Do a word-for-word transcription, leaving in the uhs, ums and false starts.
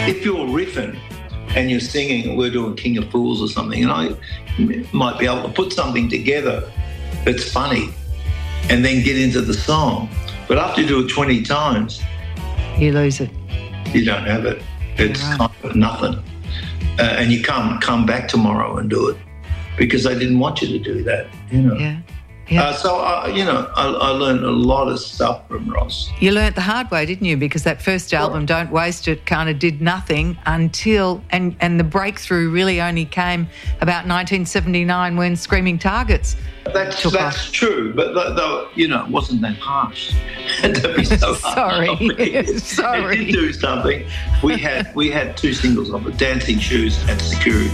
if you're riffing and you're singing, we're doing King of Fools or something, and I might be able to put something together that's funny and then get into the song. But after you do it twenty times, you lose it. You don't have it. It's right. kind of nothing. Uh, and you can't come back tomorrow and do it because they didn't want you to do that, you know. Yeah. Yeah. Uh, so, I, you know, I, I learned a lot of stuff from Ross. You learnt the hard way, didn't you? Because that first album, right. Don't Waste It, kind of did nothing until, and, and the breakthrough really only came about nineteen seventy-nine when Screaming Targets That's took that's off. true, but, though, you know, it wasn't that harsh. to be so Sorry. harsh. Sorry. It did do something. We had, we had two singles of it, Dancing Shoes and Security.